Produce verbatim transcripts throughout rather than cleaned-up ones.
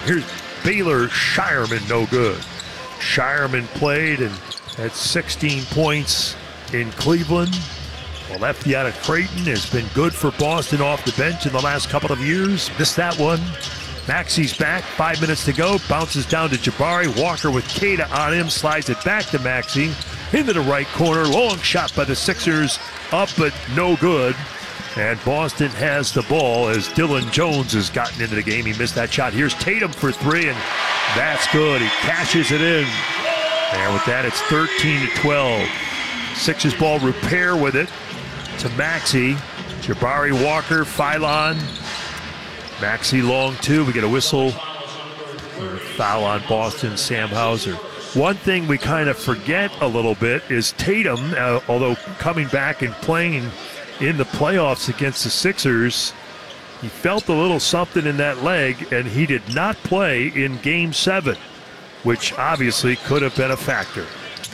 Here's Baylor Shireman, no good. Shireman played and had sixteen points in Cleveland. The lefty out of Creighton has been good for Boston off the bench in the last couple of years. Missed that one. Maxi's back, five minutes to go. Bounces down to Jabari. Walker with Keita on him, slides it back to Maxi. Into the right corner, long shot by the Sixers. Up, but no good. And Boston has the ball as Dylan Jones has gotten into the game. He missed that shot. Here's Tatum for three, and that's good. He cashes it in. And with that, it's thirteen to twelve. Sixers ball, Repair with it to Maxi. Jabari Walker, Phylon. Maxi long two. We get a whistle. Foul on Boston, Sam Hauser. One thing we kind of forget a little bit is Tatum, uh, although coming back and playing in the playoffs against the Sixers, he felt a little something in that leg, and he did not play in Game seven, which obviously could have been a factor.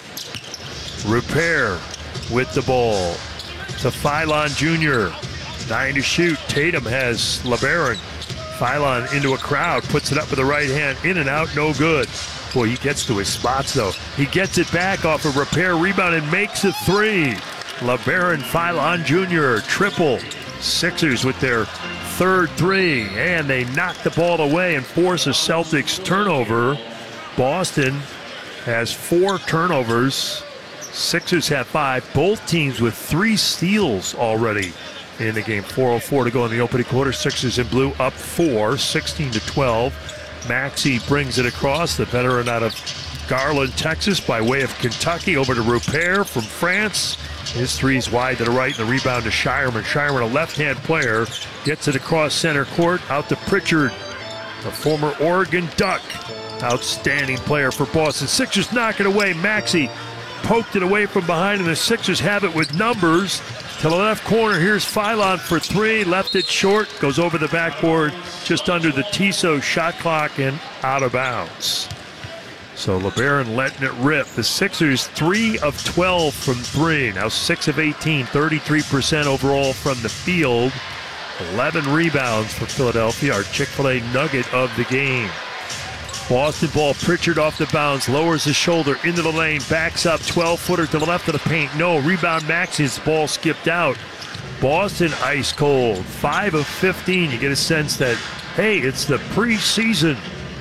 Repair with the ball to Phylon Junior Nine to shoot. Tatum has LeBaron. Phylon into a crowd, puts it up with the right hand, in and out, no good. Boy, he gets to his spots, though. He gets it back off a Repair rebound and makes a three. LeBaron Phylon Junior triple. Sixers with their third three, and they knock the ball away and force a Celtics turnover. Boston has four turnovers. Sixers have five. Both teams with three steals already in the game. four oh four to go in the opening quarter. Sixers in blue up four, sixteen to twelve. Maxi brings it across, the veteran out of Garland, Texas, by way of Kentucky, over to Repair from France. His three's wide to the right, and the rebound to Shireman. Shireman, a left-hand player, gets it across center court, out to Pritchard, the former Oregon Duck. Outstanding player for Boston. Sixers knock it away. Maxi poked it away from behind, and the Sixers have it with numbers. To the left corner, here's Phylon for three. Left it short, goes over the backboard, just under the Tissot shot clock and out of bounds. So LeBaron letting it rip. The Sixers three of twelve from three. Now six of eighteen, thirty-three percent overall from the field. eleven rebounds for Philadelphia, our Chick-fil-A nugget of the game. Boston ball, Pritchard off the bounds, lowers his shoulder into the lane, backs up, twelve-footer to the left of the paint. No, rebound Maxi's ball skipped out. Boston ice cold, five of fifteen. You get a sense that, hey, it's the preseason.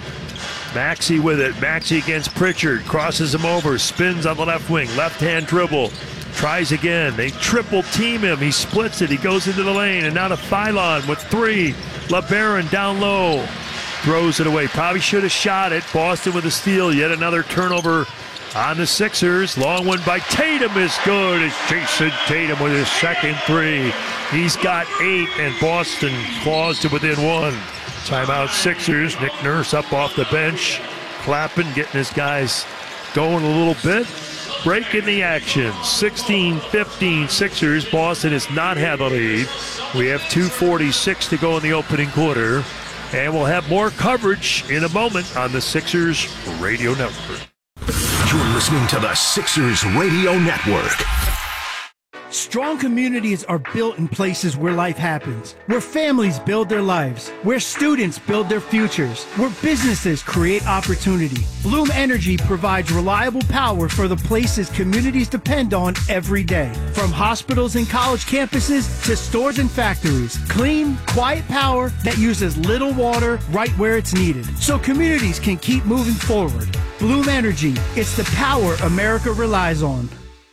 Maxi with it, Maxi against Pritchard, crosses him over, spins on the left wing, left-hand dribble, tries again. They triple team him, he splits it, he goes into the lane, and now to Phylon with three. LeBaron down low. Throws it away. Probably should have shot it. Boston with a steal. Yet another turnover on the Sixers. Long one by Tatum is good. It's Jason Tatum with his second three. He's got eight, and Boston claws to within one. Timeout Sixers. Nick Nurse up off the bench, clapping, getting his guys going a little bit. Breaking the action. sixteen fifteen Sixers. Boston has not had the lead. We have two forty-six to go in the opening quarter. And we'll have more coverage in a moment on the Sixers Radio Network. You're listening to the Sixers Radio Network. Strong communities are built in places where life happens, where families build their lives, where students build their futures, where businesses create opportunity. Bloom Energy provides reliable power for the places communities depend on every day. From hospitals and college campuses to stores and factories, clean, quiet power that uses little water right where it's needed, so communities can keep moving forward. Bloom Energy, it's the power America relies on.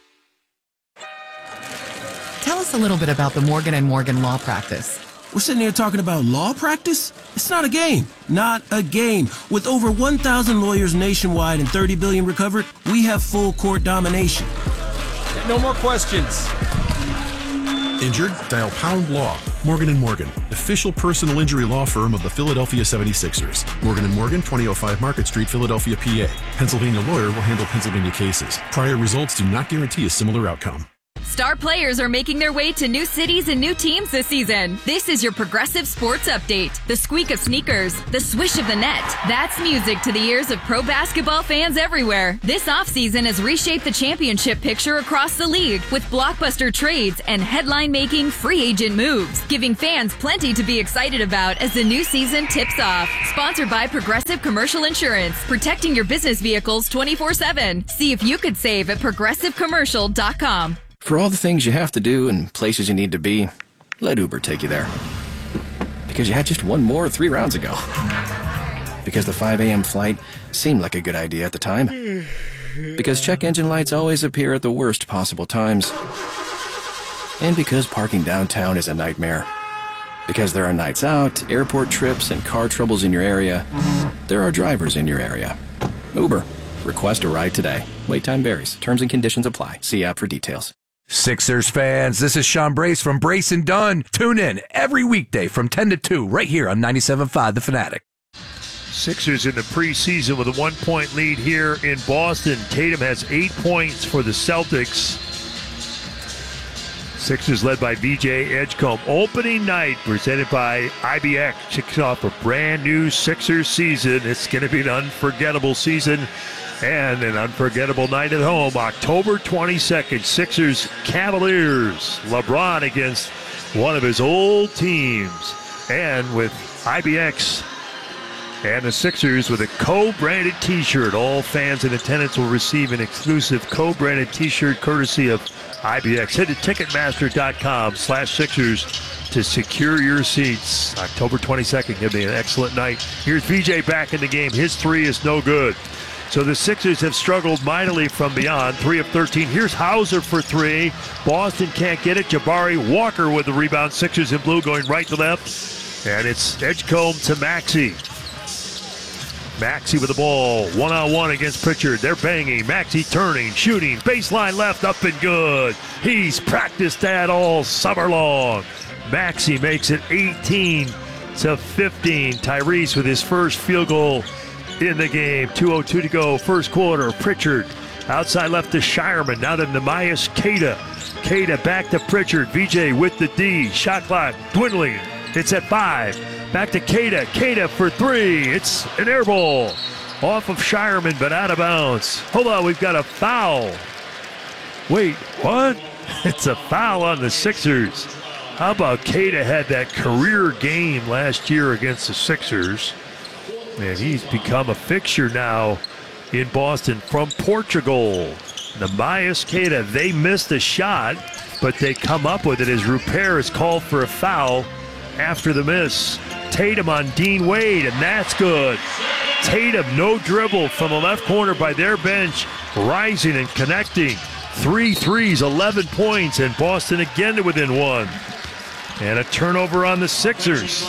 Tell us a little bit about the Morgan and Morgan law practice. We're sitting here talking about law practice? It's not a game. Not a game. With over one thousand lawyers nationwide and thirty billion dollars recovered, we have full court domination. No more questions. Injured? Dial Pound Law. Morgan and Morgan, official personal injury law firm of the Philadelphia seventy-sixers. Morgan and Morgan, twenty oh five Market Street, Philadelphia, P A. Pennsylvania lawyer will handle Pennsylvania cases. Prior results do not guarantee a similar outcome. Star players are making their way to new cities and new teams this season. This is your Progressive Sports Update. The squeak of sneakers, the swish of the net. That's music to the ears of pro basketball fans everywhere. This offseason has reshaped the championship picture across the league with blockbuster trades and headline-making free agent moves, giving fans plenty to be excited about as the new season tips off. Sponsored by Progressive Commercial Insurance, protecting your business vehicles twenty-four seven. See if you could save at progressive commercial dot com. For all the things you have to do and places you need to be, let Uber take you there. Because you had just one more three rounds ago. Because the five a.m. flight seemed like a good idea at the time. Because check engine lights always appear at the worst possible times. And because parking downtown is a nightmare. Because there are nights out, airport trips, and car troubles in your area, there are drivers in your area. Uber. Request a ride today. Wait time varies. Terms and conditions apply. See app for details. Sixers fans, this is Sean Brace from Brace and Dunn. Tune in every weekday from ten to two right here on ninety-seven point five The Fanatic. Sixers in the preseason with a one-point lead here in Boston. Tatum has eight points for the Celtics. Sixers led by V J Edgecombe. Opening night presented by I B X. Kicks off a brand new Sixers season. It's going to be an unforgettable season and an unforgettable night at home. October twenty-second, Sixers Cavaliers. LeBron against one of his old teams. And with I B X and the Sixers with a co-branded t-shirt. All fans in attendance will receive an exclusive co-branded t-shirt courtesy of I B X. Head to Ticketmaster.com slash Sixers to secure your seats. October twenty-second, going to be an excellent night. Here's V J back in the game. His three is no good. So the Sixers have struggled mightily from beyond. three of thirteen. Here's Hauser for three. Boston can't get it. Jabari Walker with the rebound. Sixers in blue going right to left. And it's Edgecombe to Maxey. Maxey with the ball, one-on-one against Pritchard. They're banging. Maxey turning, shooting, baseline left, up and good. He's practiced that all summer long. Maxey makes it eighteen to fifteen. Tyrese with his first field goal in the game. two oh two to go, first quarter. Pritchard outside left to Shireman. Now to Nemias Queta. Queta back to Pritchard. V J with the D. Shot clock dwindling. It's at five. Back to Queta. Queta for three. It's an air ball. Off of Shireman, but out of bounds. Hold on, we've got a foul. Wait, what? It's a foul on the Sixers. How about Queta had that career game last year against the Sixers. And he's become a fixture now in Boston from Portugal. Nemias Queta, they missed a shot, but they come up with it as Rupert is called for a foul after the miss. Tatum on Dean Wade, and that's good. Tatum, no dribble from the left corner by their bench, rising and connecting. Three threes, eleven points, and Boston again to within one. And a turnover on the Sixers.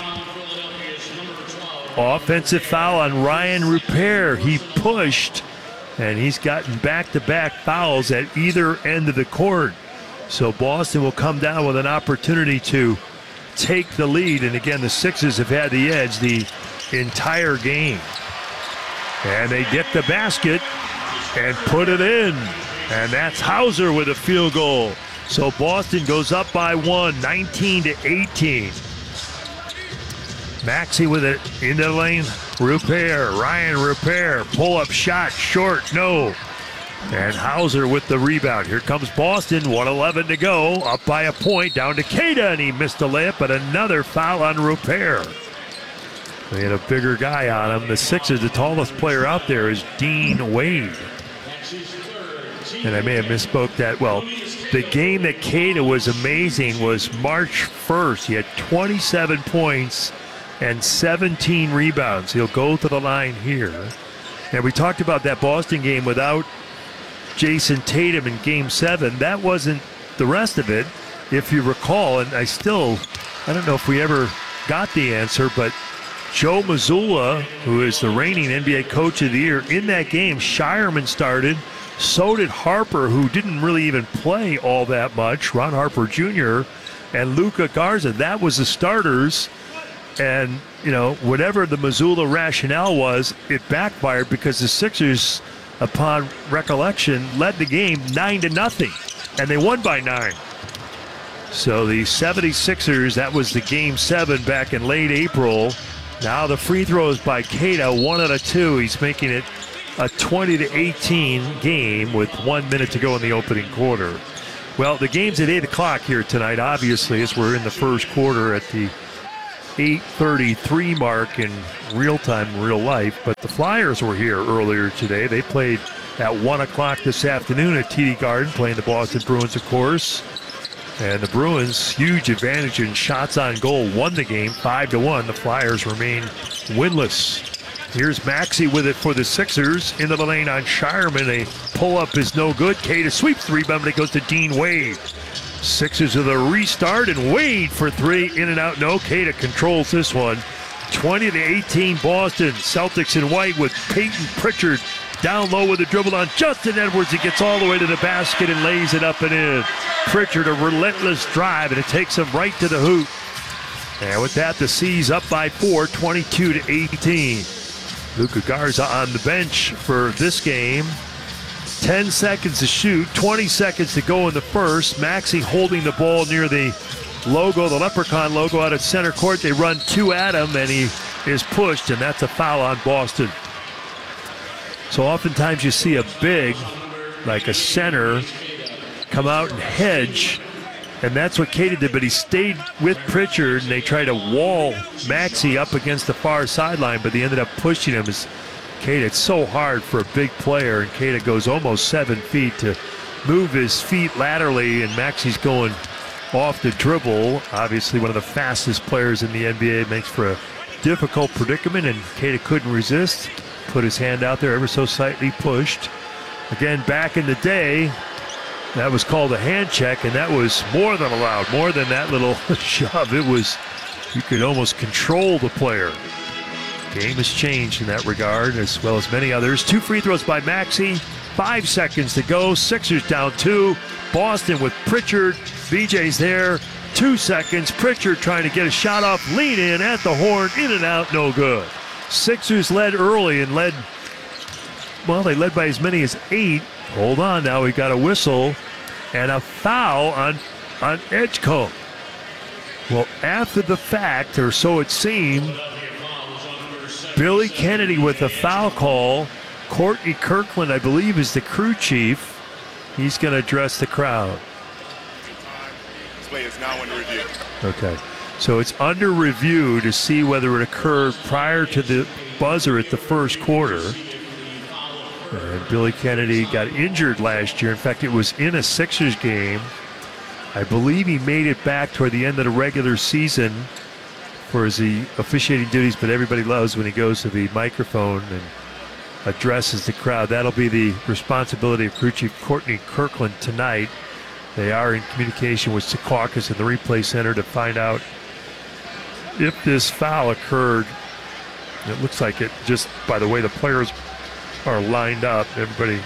Offensive foul on Ryan Rupert. He pushed, and he's gotten back-to-back fouls at either end of the court. So Boston will come down with an opportunity to take the lead. And again, the Sixers have had the edge the entire game. And they get the basket and put it in. And that's Hauser with a field goal. So Boston goes up by one, nineteen to eighteen. Maxey with it into the lane. Rupert, Ryan Rupert, pull-up shot, short, no. And Hauser with the rebound. Here comes Boston, one eleven to go, up by a point, down to Queta, and he missed a layup, but another foul on Rupert. They had a bigger guy on him. The Sixers, the tallest player out there is Dean Wade. And I may have misspoke that. Well, the game that Queta was amazing was March first. He had twenty-seven points and seventeen rebounds. He'll go to the line here. And we talked about that Boston game without Jason Tatum in game seven. That wasn't the rest of it, if you recall. And I still, I don't know if we ever got the answer, but Joe Mazzulla, who is the reigning N B A Coach of the Year, in that game, Shireman started. So did Harper, who didn't really even play all that much, Ron Harper Junior, and Luka Garza. That was the starters. And, you know, whatever the Mazzulla rationale was, it backfired because the Sixers, upon recollection, led the game nine to nothing. and they won by nine. So the seventy-sixers, that was the game seven back in late April. Now the free throws by Queta, one out of two. He's making it a twenty to eighteen game with one minute to go in the opening quarter. Well, the game's at eight o'clock here tonight, obviously, as we're in the first quarter at the eight thirty-three mark in real time, real life. But the Flyers were here earlier today. They played at one o'clock this afternoon at T D Garden, playing the Boston Bruins, of course. And the Bruins, huge advantage in shots on goal, won the game five to one. The Flyers remain winless. Here's Maxey with it for the Sixers. Into the lane on Shireman. A pull-up is no good. Queta sweeps the rebound, but it goes to Dean Wade. Sixers with a restart, and Wade for three. In and out, no. Queta controls this one. twenty to eighteen Boston. Celtics in white with Peyton Pritchard down low with a dribble on Justin Edwards. He gets all the way to the basket and lays it up and in. Pritchard, a relentless drive, and it takes him right to the hoop. And with that, the C's up by four, twenty-two to eighteen. Luka Garza on the bench for this game. ten seconds to shoot, twenty seconds to go in the first. Maxey holding the ball near the logo, the Leprechaun logo out at center court. They run two at him, and he is pushed, and that's a foul on Boston. So oftentimes you see a big, like a center, come out and hedge, and that's what Queta did, but he stayed with Pritchard, and they tried to wall Maxey up against the far sideline, but they ended up pushing him. As Queta, it's so hard for a big player, and Queta goes almost seven feet to move his feet laterally, and Maxey's going off the dribble. Obviously one of the fastest players in the N B A, makes for a difficult predicament, and Queta couldn't resist. Put his hand out there, ever so slightly pushed. Again, back in the day, that was called a hand check, and that was more than allowed, more than that little shove. It was, you could almost control the player. Game has changed in that regard, as well as many others. Two free throws by Maxey, five seconds to go. Sixers down two. Boston with Pritchard. B J's there, two seconds. Pritchard trying to get a shot off, lean in at the horn, in and out, no good. Sixers led early and led, well, they led by as many as eight. Hold on now, we got a whistle and a foul on, on Edgecombe. Well, after the fact, or so it seemed, Billy Kennedy with a foul call. Courtney Kirkland, I believe, is the crew chief. He's going to address the crowd. This play is now under review. Okay. So it's under review to see whether it occurred prior to the buzzer at the first quarter. And Billy Kennedy got injured last year. In fact, it was in a Sixers game. I believe he made it back toward the end of the regular season for his officiating duties, but everybody loves when he goes to the microphone and addresses the crowd. That'll be the responsibility of crew chief Courtney Kirkland tonight. They are in communication with Secaucus in the replay center to find out if this foul occurred. It looks like it, just by the way the players are lined up. Everybody,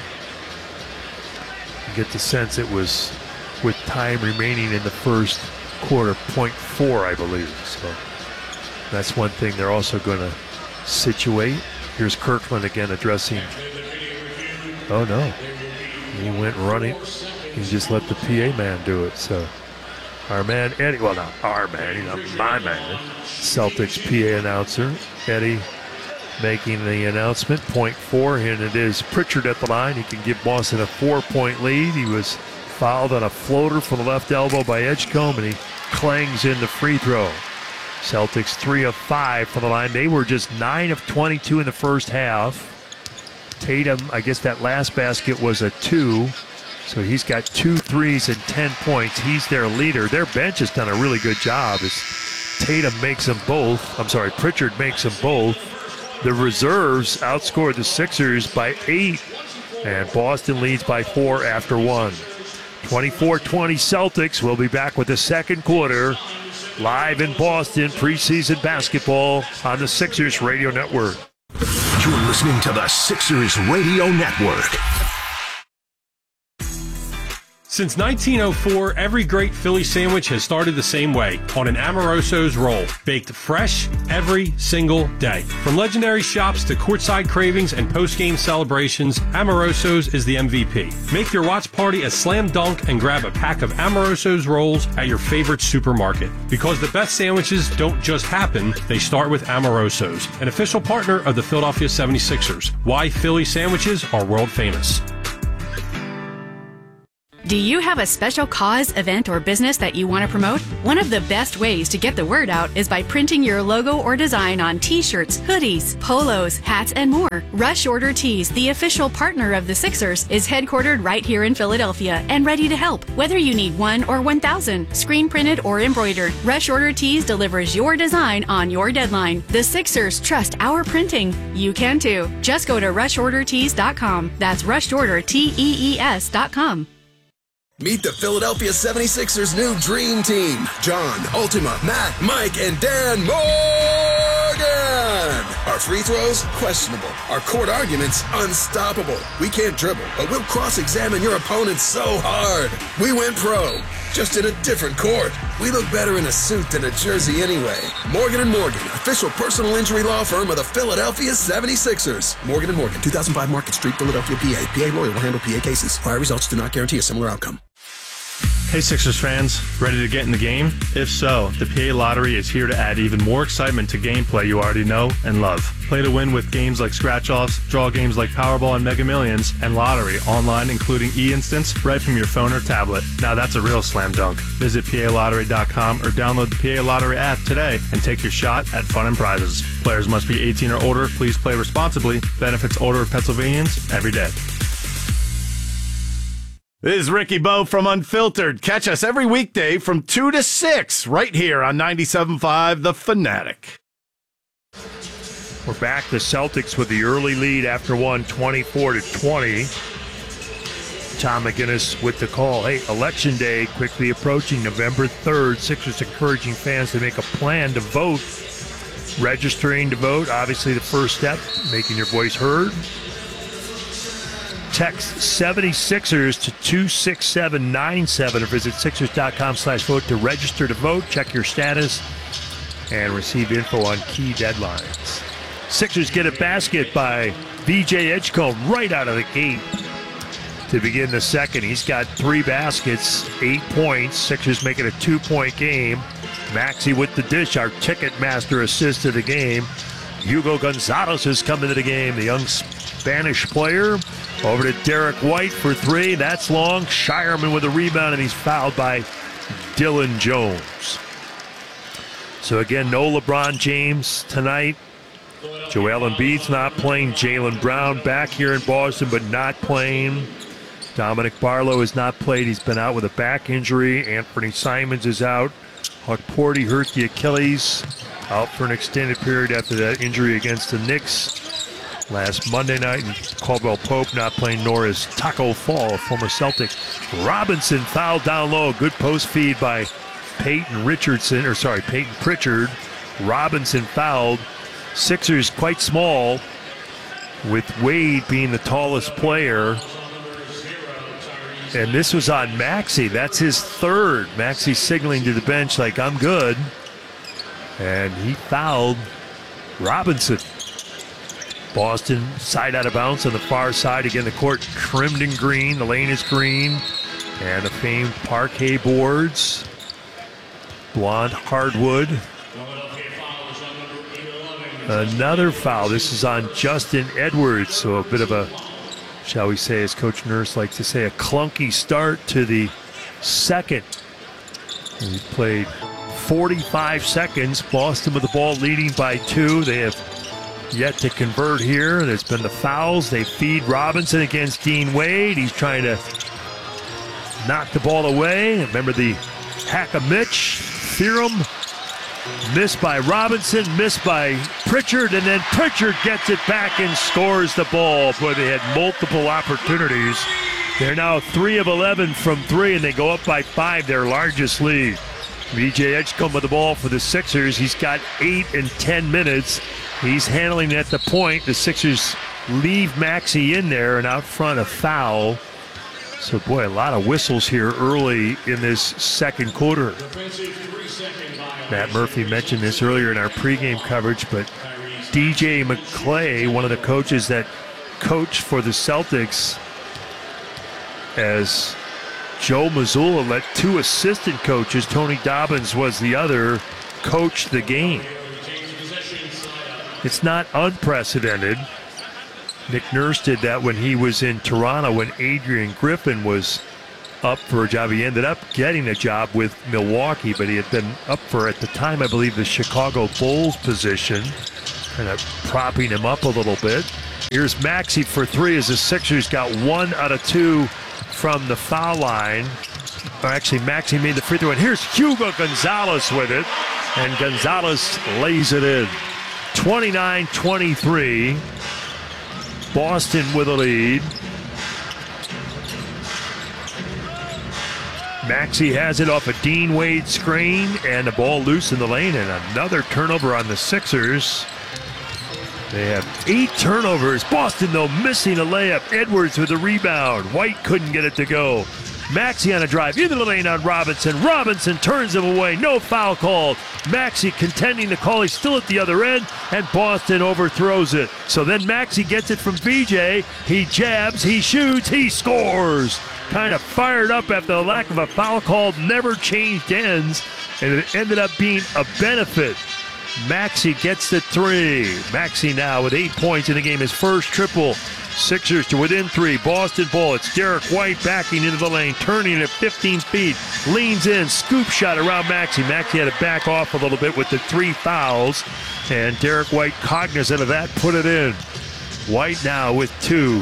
you get the sense it was with time remaining in the first quarter, point four, I believe. So that's one thing they're also going to situate. Here's Kirkland again addressing. Oh no, he went running. He just let the P A man do it. So our man Eddie, well not our man, he's not my man. Celtics P A announcer Eddie making the announcement. Point four, and it is Pritchard at the line. He can give Boston a four-point lead. He was fouled on a floater from the left elbow by Edgecombe, and he clangs in the free throw. Celtics three of five from the line. They were just nine of twenty-two in the first half. Tatum, I guess that last basket was a two. So he's got two threes and ten points. He's their leader. Their bench has done a really good job as Tatum makes them both. I'm sorry, Pritchard makes them both. The reserves outscored the Sixers by eight, and Boston leads by four after one. twenty-four twenty Celtics. We'll be back with the second quarter live in Boston, preseason basketball on the Sixers Radio Network. You're listening to the Sixers Radio Network. Since nineteen oh four, every great Philly sandwich has started the same way, on an Amoroso's roll, baked fresh every single day. From legendary shops to courtside cravings and post-game celebrations, Amoroso's is the M V P. Make your watch party a slam dunk and grab a pack of Amoroso's rolls at your favorite supermarket. Because the best sandwiches don't just happen, they start with Amoroso's, an official partner of the Philadelphia seventy-sixers. Why Philly sandwiches are world famous. Do you have a special cause, event, or business that you want to promote? One of the best ways to get the word out is by printing your logo or design on t-shirts, hoodies, polos, hats, and more. Rush Order Tees, the official partner of the Sixers, is headquartered right here in Philadelphia and ready to help. Whether you need one or one thousand, screen printed or embroidered, Rush Order Tees delivers your design on your deadline. The Sixers trust our printing. You can too. Just go to rush order tees dot com. That's rush order tees dot com. Meet the Philadelphia seventy-sixers new dream team. John, Ultima, Matt, Mike, and Dan Morgan. Our free throws? Questionable. Our court arguments? Unstoppable. We can't dribble, but we'll cross-examine your opponents so hard. We went pro, just in a different court. We look better in a suit than a jersey anyway. Morgan and Morgan, official personal injury law firm of the Philadelphia seventy-sixers. Morgan and Morgan, two thousand five Market Street, Philadelphia, P A. P A lawyer will handle P A cases. Prior results do not guarantee a similar outcome. Hey Sixers fans, ready to get in the game? If so, the P A Lottery is here to add even more excitement to gameplay you already know and love. Play to win with games like Scratch-Offs, draw games like Powerball and Mega Millions, and Lottery online including e-instants right from your phone or tablet. Now that's a real slam dunk. Visit P A lottery dot com or download the P A Lottery app today and take your shot at fun and prizes. Players must be eighteen or older. Please play responsibly. Benefits older Pennsylvanians every day. This is Ricky Bo from Unfiltered. Catch us every weekday from two to six right here on ninety-seven point five The Fanatic. We're back. The Celtics with the early lead after one, twenty-four to twenty. Tom McGinnis with the call. Hey, Election Day quickly approaching, November third. Sixers encouraging fans to make a plan to vote. Registering to vote, obviously the first step, making your voice heard. Text seventy-sixers to two six seven nine seven or visit Sixers dot com slash vote to register to vote. Check your status and receive info on key deadlines. Sixers get a basket by V J Edgecombe right out of the gate to begin the second. He's got three baskets, eight points. Sixers make it a two-point game. Maxey with the dish, our ticket master assist of the game. Hugo Gonzalez has come into the game, the young Spanish player. Over to Derek White for three. That's long. Shireman with a rebound, and he's fouled by Dylan Jones. So again, no LeBron James tonight. Joel Embiid's not playing. Jaylen Brown back here in Boston, but not playing. Dominic Barlow has not played. He's been out with a back injury. Anthony Simons is out. Huck Porty hurt the Achilles. Out for an extended period after that injury against the Knicks last Monday night, and Caldwell Pope not playing, nor is Taco Fall, a former Celtic. Robinson fouled down low. Good post feed by Peyton Richardson, or sorry, Peyton Pritchard. Robinson fouled. Sixers quite small, with Wade being the tallest player. And this was on Maxey. That's his third. Maxey signaling to the bench like, I'm good. And he fouled Robinson. Boston side out of bounds on the far side. Again, the court trimmed in green. The lane is green. And the famed parquet boards. Blonde hardwood. Another foul. This is on Justin Edwards. So a bit of a, shall we say, as Coach Nurse likes to say, a clunky start to the second. We played forty-five seconds. Boston with the ball leading by two. They have yet to convert here. There's been the fouls. They feed Robinson against Dean Wade. He's trying to knock the ball away. Remember the hack-a-Mitch theorem? Missed by Robinson, missed by Pritchard, and then Pritchard gets it back and scores the ball. Boy, they had multiple opportunities. They're now three of eleven from three, and they go up by five, their largest lead. V J Edgecombe with the ball for the Sixers. He's got eight and ten minutes. He's handling at the point. The Sixers leave Maxey in there, and out front a foul So, boy, a lot of whistles here early in this second quarter. Matt Murphy mentioned this earlier in our pregame coverage, but D J McClay, one of the coaches that coached for the Celtics, as Joe Mazzulla let two assistant coaches, Tony Dobbins was the other, coach the game. It's not unprecedented. Nick Nurse did that when he was in Toronto when Adrian Griffin was up for a job. He ended up getting a job with Milwaukee, but he had been up for, at the time, I believe, the Chicago Bulls position, kind of propping him up a little bit. Here's Maxey for three as the Sixers got one out of two from the foul line. Or actually, Maxey made the free throw, and here's Hugo Gonzalez with it, and Gonzalez lays it in. twenty-nine twenty-three. Boston with a lead. Maxey has it off a Dean Wade screen, and the ball loose in the lane, and another turnover on the Sixers. They have eight turnovers. Boston, though, missing a layup. Edwards with a rebound. White couldn't get it to go. Maxey on a drive into the lane on Robinson. Robinson turns him away. No foul called. Maxey contending the call. He's still at the other end, and Boston overthrows it. So then Maxey gets it from V J. He jabs, he shoots, he scores. Kind of fired up after the lack of a foul call. Never changed ends, and it ended up being a benefit. Maxey gets the three. Maxey now with eight points in the game. His first triple. Sixers to within three. Boston ball. It's Derek White backing into the lane, turning at fifteen feet. Leans in, scoop shot around Maxey. Maxey had to back off a little bit with the three fouls. And Derek White, cognizant of that, put it in. White now with two.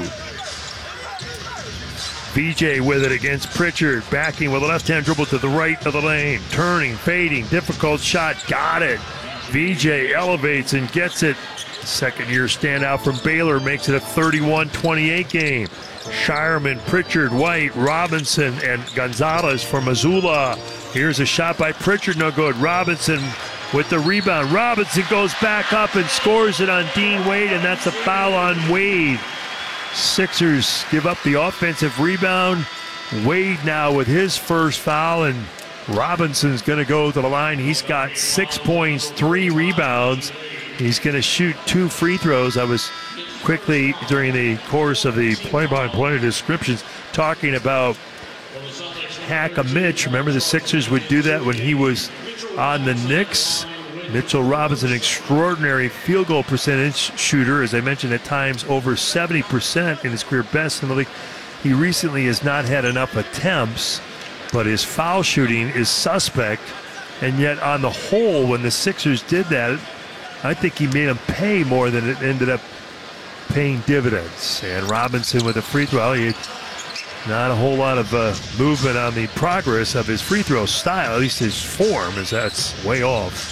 V J with it against Pritchard. Backing with a left-hand dribble to the right of the lane. Turning, fading, difficult shot. Got it. V J elevates and gets it. Second-year standout from Baylor makes it a thirty-one twenty-eight game. Shireman, Pritchard, White, Robinson, and Gonzalez for Mazzulla. Here's a shot by Pritchard, no good. Robinson with the rebound. Robinson goes back up and scores it on Dean Wade, and that's a foul on Wade. Sixers give up the offensive rebound. Wade now with his first foul, and Robinson's going to go to the line. He's got six points, three rebounds. He's going to shoot two free throws. I was quickly, during the course of the play-by-play descriptions, talking about Hack-a-Mitch. Remember the Sixers would do that when he was on the Knicks? Mitchell Robinson, extraordinary field goal percentage shooter. As I mentioned, at times over seventy percent in his career, best in the league. He recently has not had enough attempts, but his foul shooting is suspect. And yet, on the whole, when the Sixers did that, I think he made him pay more than it ended up paying dividends. And Robinson with a free throw. He had not a whole lot of uh, movement on the progress of his free throw style, at least his form, as that's way off.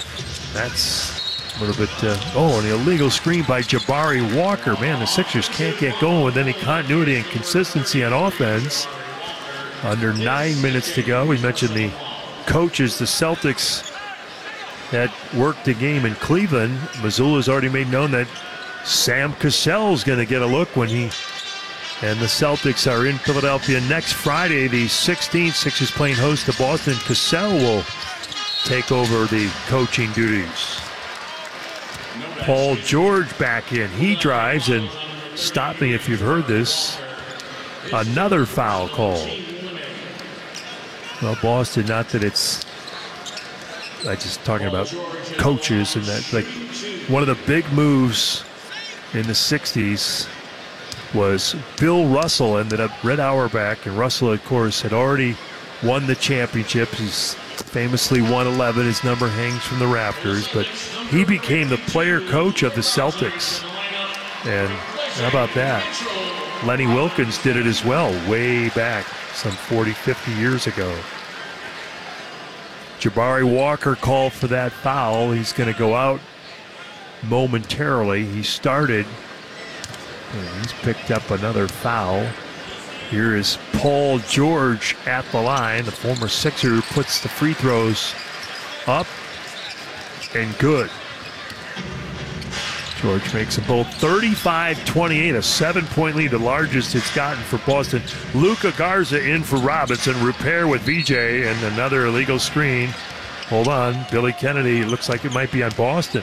That's a little bit, uh, oh, an illegal screen by Jabari Walker. Man, the Sixers can't get going with any continuity and consistency on offense. Under nine minutes to go. We mentioned the coaches, the Celtics, that worked the game in Cleveland. Mazzulla's already made known that Sam Cassell's going to get a look when he and the Celtics are in Philadelphia next Friday, the sixteenth. Sixers playing host to Boston. Cassell will take over the coaching duties. Paul George back in. He drives, and stop me if you've heard this, another foul call. Well, Boston, not that it's, I just talking about coaches, and that, like, one of the big moves in the sixties was Bill Russell ended up Red Auerbach, and Russell, of course, had already won the championship. He's famously won eleven. His number hangs from the rafters, but he became the player coach of the Celtics. And how about that? Lenny Wilkins did it as well, way back some forty, fifty years ago. Jabari Walker called for that foul. He's going to go out momentarily. He started, and he's picked up another foul. Here is Paul George at the line, the former Sixer, who puts the free throws up and good. George makes them both thirty-five twenty-eight, a seven-point lead, the largest it's gotten for Boston. Luka Garza in for Robinson. Repair with V J and another illegal screen. Hold on. Billy Kennedy looks like it might be on Boston.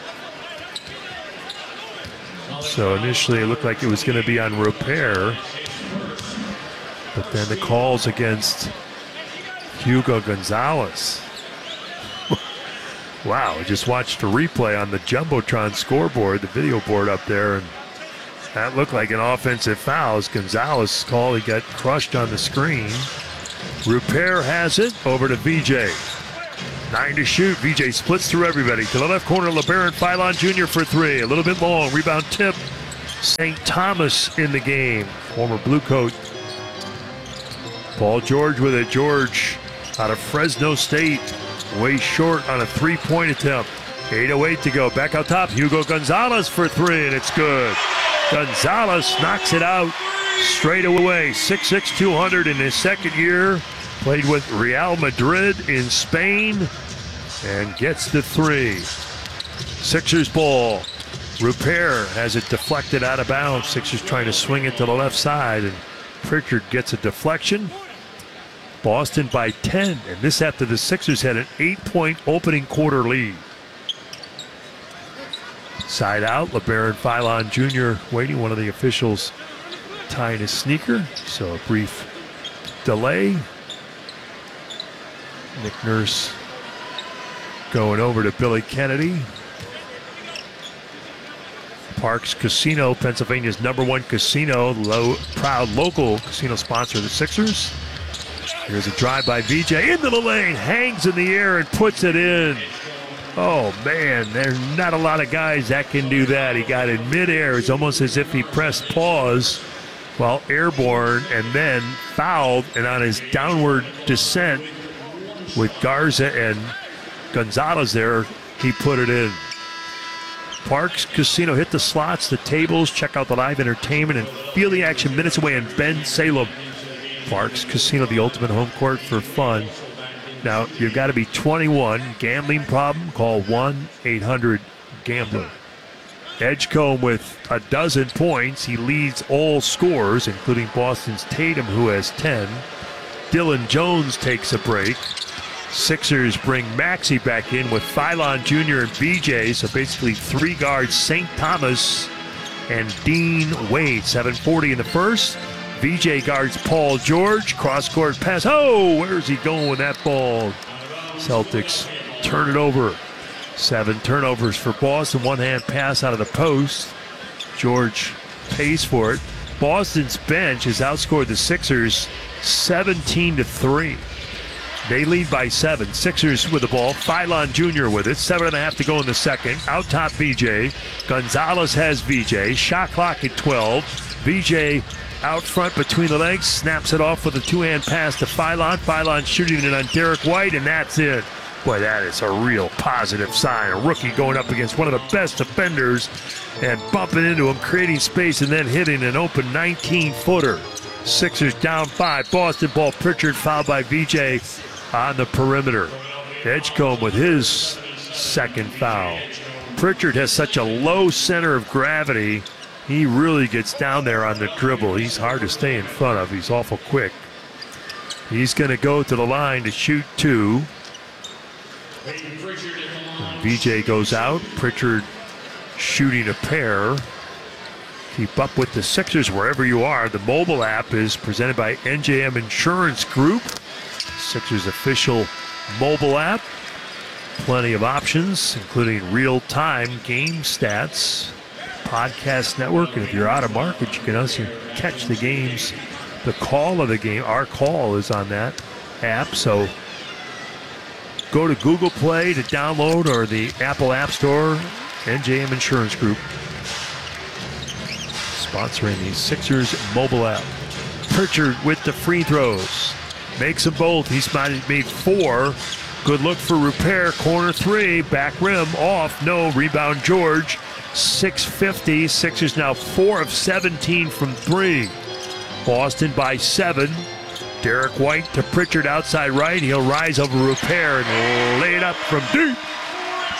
So initially it looked like it was going to be on Repair. But then the calls against Hugo Gonzalez. Wow, I just watched a replay on the Jumbotron scoreboard, the video board up there, and that looked like an offensive foul. As Gonzalez call, he got crushed on the screen. Repair has it, over to V J. Nine to shoot, V J splits through everybody. To the left corner, LeBaron Philon Junior for three. A little bit long, rebound tip. Saint Thomas in the game, former Blue Coat. Paul George with it, George out of Fresno State. Way short on a three-point attempt. eight oh eight to go. Back out top. Hugo Gonzalez for three, and it's good. Gonzalez knocks it out straight away. six six, two hundred in his second year. Played with Real Madrid in Spain and gets the three. Sixers ball. Repair has it deflected out of bounds. Sixers trying to swing it to the left side, and Pritchard gets a deflection. Boston by ten, and this after the Sixers had an eight-point opening quarter lead. Side out, LeBaron Philon Junior waiting, one of the officials tying his sneaker, so a brief delay. Nick Nurse going over to Billy Kennedy. Parks Casino, Pennsylvania's number one casino, low, proud local casino sponsor of the Sixers. Here's a drive by V J into the lane, hangs in the air and puts it in. Oh man, there's not a lot of guys that can do that. He got in midair. It's almost as if he pressed pause while airborne and then fouled, and on his downward descent with Garza and Gonzalez there, he put it in. Parks Casino, hit the slots, the tables, check out the live entertainment, and feel the action minutes away in Ben Salem. Parks Casino, the ultimate home court for fun. Now, you've got to be twenty-one. Gambling problem? Call one eight hundred gambler. Edgecombe with a dozen points. He leads all scorers, including Boston's Tatum, who has ten. Dylan Jones takes a break. Sixers bring Maxey back in with Philon Junior and B J, so basically three guards, Saint Thomas and Dean Wade. seven forty in the first. V J guards Paul George, cross-court pass. Oh, where's he going with that ball? Celtics turn it over. Seven turnovers for Boston, one-hand pass out of the post. George pays for it. Boston's bench has outscored the Sixers seventeen to three. They lead by seven. Sixers with the ball. Philon Junior with it. Seven and a half to go in the second. Out top V J. Gonzalez has V J. Shot clock at twelve. V J out front between the legs. Snaps it off with a two-hand pass to Philon. Philon shooting it on Derek White, and that's it. Boy, that is a real positive sign. A rookie going up against one of the best defenders and bumping into him, creating space, and then hitting an open nineteen-footer. Sixers down five. Boston ball. Pritchard fouled by V J on the perimeter. Edgecombe with his second foul. Pritchard has such a low center of gravity. He really gets down there on the dribble. He's hard to stay in front of. He's awful quick. He's going to go to the line to shoot two. V J goes out. Pritchard shooting a pair. Keep up with the Sixers wherever you are. The mobile app is presented by N J M Insurance Group. Sixers official mobile app. Plenty of options, including real-time game stats, podcast network, and if you're out of market, you can also catch the games. The call of the game, our call is on that app, so go to Google Play to download, or the Apple App Store. N J M Insurance Group sponsoring the Sixers mobile app. Pritchard with the free throws. Makes them both. He's made four. Good look for Repair. Corner three. Back rim off. No. Rebound George. six fifty. Sixers now four of seventeen from three. Boston by seven. Derek White to Pritchard outside right. He'll rise over Repair and lay it up from deep.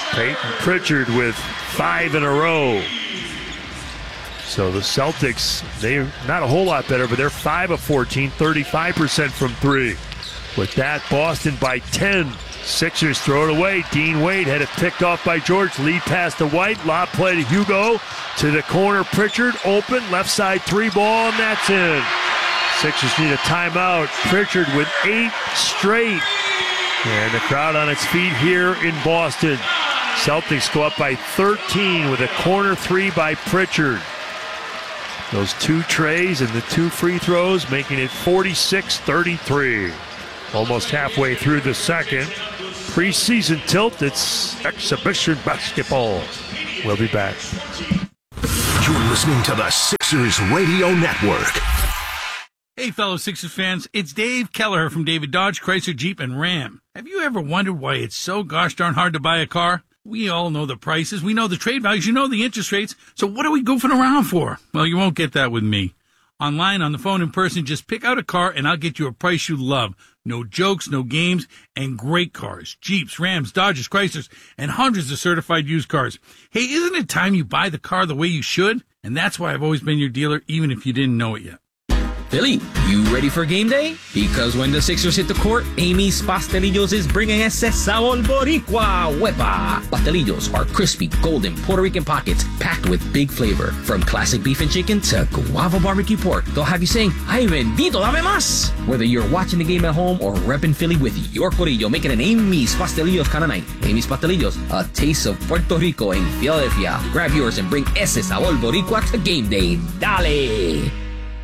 Peyton Pritchard with five in a row. So the Celtics, they're not a whole lot better, but they're five of fourteen, thirty-five percent from three. With that, Boston by ten. Sixers throw it away. Dean Wade had it picked off by George. Lead pass to White. Lob play to Hugo. To the corner, Pritchard. Open. Left side three ball, and that's in. Sixers need a timeout. Pritchard with eight straight. And the crowd on its feet here in Boston. Celtics go up by thirteen with a corner three by Pritchard. Those two trays and the two free throws making it forty-six thirty-three. Almost halfway through the second. Preseason tilt, it's exhibition basketball. We'll be back. You're listening to the Sixers Radio Network. Hey, fellow Sixers fans, it's Dave Kelleher from David Dodge, Chrysler, Jeep, and Ram. Have you ever wondered why it's so gosh darn hard to buy a car? We all know the prices, we know the trade values, you know the interest rates, so what are we goofing around for? Well, you won't get that with me. Online, on the phone, in person, just pick out a car and I'll get you a price you love. No jokes, no games, and great cars. Jeeps, Rams, Dodges, Chryslers, and hundreds of certified used cars. Hey, isn't it time you buy the car the way you should? And that's why I've always been your dealer, even if you didn't know it yet. Philly, you ready for game day? Because when the Sixers hit the court, Amy's Pastelillos is bringing ese sabor boricua. Huepa! Pastelillos are crispy, golden Puerto Rican pockets packed with big flavor. From classic beef and chicken to guava barbecue pork, they'll have you saying, ay bendito, dame más! Whether you're watching the game at home or repping Philly with your corillo, make it an Amy's Pastelillos kind of night. Amy's Pastelillos, a taste of Puerto Rico in Philadelphia. Grab yours and bring ese sabor boricua to game day. Dale!